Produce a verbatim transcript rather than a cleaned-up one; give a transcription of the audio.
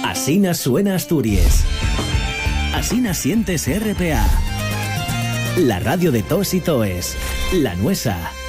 Asina suena Asturias. Asina sientes R P A. La radio de tos y toes. La nuesa.